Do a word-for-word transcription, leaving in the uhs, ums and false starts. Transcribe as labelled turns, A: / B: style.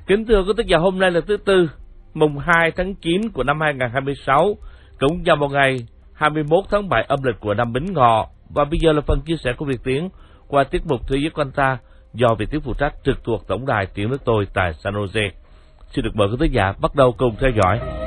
A: Kính thưa quý thính giả, hôm nay là thứ Tư, mùng hai tháng chín của năm hai nghìn không trăm hai mươi sáu, cũng vào một ngày hai mươi mốt tháng bảy âm lịch của năm Bính Ngọ. Và bây giờ là phần chia sẻ của Việt Tiến qua tiết mục Thế giới của anh ta do Việt Tiến phụ trách, trực thuộc tổng đài Tiếng Nước Tôi tại San Jose. Xin được mời quý thính giả bắt đầu cùng theo dõi.